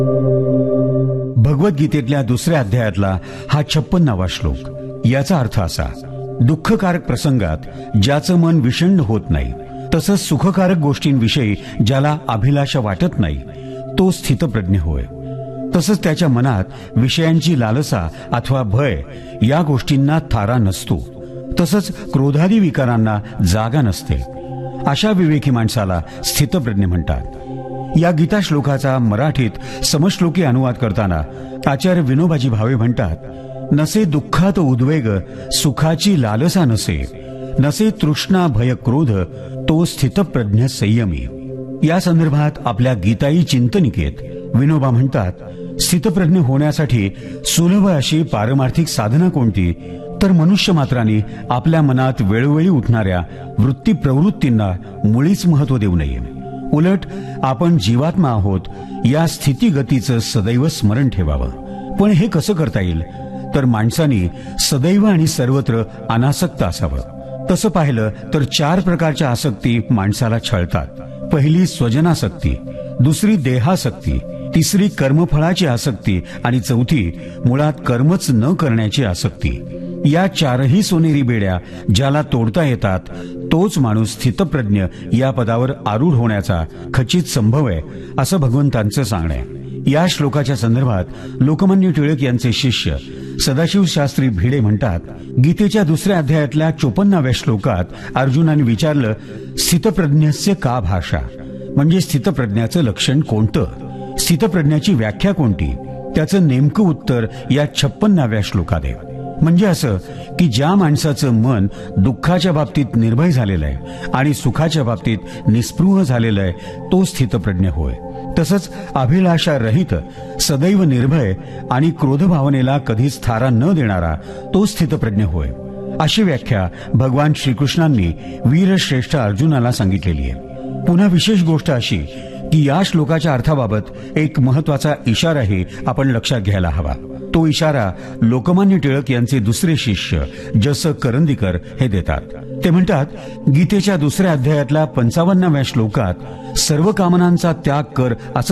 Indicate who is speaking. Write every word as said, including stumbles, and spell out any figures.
Speaker 1: भगवद्गीतेतल्या दुसऱ्या अध्यायातला हा छप्पन्नावा श्लोक. याचा अर्थ असा: दुःखकारक प्रसंगात ज्याचं मन विषण्ण होत नाही, तसंच सुखकारक गोष्टींविषयी ज्याला अभिलाषा वाटत नाही, तो स्थितप्रज्ञ होय. तसंच त्याच्या मनात विषयांची लालसा अथवा भय या गोष्टींना थारा नसतो. तसंच क्रोधादी विकारांना जागा नसते. अशा विवेकी माणसाला स्थितप्रज्ञ म्हणतात. या गीता श्लोकाचा मराठीत समश्लोकी अनुवाद करताना आचार्य विनोबाजी भावे म्हणतात: नसे दुःखात उद्वेग, सुखाची लालसा नसे, नसे तृष्णा भय क्रोध, तो स्थितप्रज्ञ संयमी. या संदर्भात आपल्या गीताई चिंतनिकेत विनोबा म्हणतात, स्थितप्रज्ञ होण्यासाठी सुलभ अशी पारमार्थिक साधना कोणती? तर मनुष्य मात्राने आपल्या मनात वेळोवेळी उठणाऱ्या वृत्ती प्रवृत्तींना मुळीच महत्व देऊ नये. उलट आपण जीवात्मा आहोत या स्थितीगतीचं सदैव स्मरण ठेवावं. पण हे कसं करता येईल? तर माणसाने सदैव आणि सर्वत्र अनासक्त असावं. तसं पाहिलं तर चार प्रकारच्या आसक्ती माणसाला छळतात. पहिली स्वजनासक्ती, दुसरी देहासक्ती, तिसरी कर्मफळाची आसक्ती आणि चौथी मुळात कर्मच न करण्याची आसक्ती. या चारही सोनेरी बेड्या ज्याला तोडता येतात तोच माणूस स्थितप्रज्ञ या पदावर आरूढ होण्याचा खचित संभव आहे, असं भगवंतांचं सांगणं आहे. या श्लोकाच्या संदर्भात लोकमान्य टिळक यांचे शिष्य सदाशिव शास्त्री भिडे म्हणतात, गीतेच्या दुसऱ्या अध्यायातल्या चोपन्नाव्या श्लोकात अर्जुनाने विचारलं, स्थितप्रज्ञस्य का भाषा? म्हणजे स्थितप्रज्ञाचं लक्षण कोणतं? स्थितप्रज्ञाची व्याख्या कोणती? त्याचं नेमकं उत्तर या छप्पन्नाव्या श्लोकात आहे. म्हणजे असं की ज्या माणसाचं मन दुःखाच्या बाबतीत निर्भय झालेलं आहे आणि सुखाच्या बाबतीत निस्पृह झालेलं आहे, तो स्थितप्रज्ञ होय. तसंच अभिलाषा रहित, सदैव निर्भय आणि क्रोधभावनेला कधीच थारा न देणारा तो स्थितप्रज्ञ होय. अशी व्याख्या भगवान श्रीकृष्णांनी वीरश्रेष्ठ अर्जुनाला सांगितलेली आहे. पुन्हा विशेष गोष्ट अशी की या श्लोकाच्या अर्थाबाबत एक महत्वाचा इशाराही आपण लक्षात घ्यायला हवा. तो इशारा लोकमान्य टिळक यांचे दुसरे शिष्य जस करंदीकर हे देतात. ते म्हणतात, गीतेच्या दुसऱ्या अध्यायातल्या पंचावन्नाव्या श्लोकात सर्व कामनांचा त्याग कर असं